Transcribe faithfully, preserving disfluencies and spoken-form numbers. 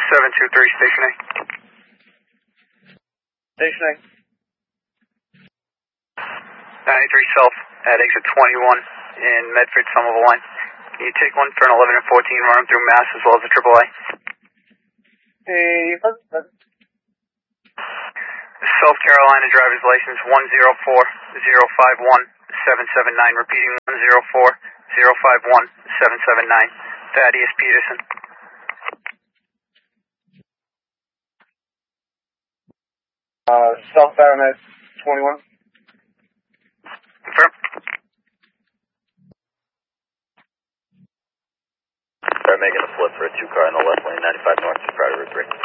seven two three, Station A. Station A. ninety-three Self at exit twenty-one in Medford, Somerville line. Can you take one, turn eleven and fourteen, run them through Mass as well as the triple A? Hey, South Carolina driver's license one zero four zero five one seven seven nine, repeating one zero four zero five one seven seven nine. Thaddeus Peterson. Uh, southbound at twenty-one. Confirm. Start making a flip for a two car in the left lane, ninety-five north, just prior to Route three.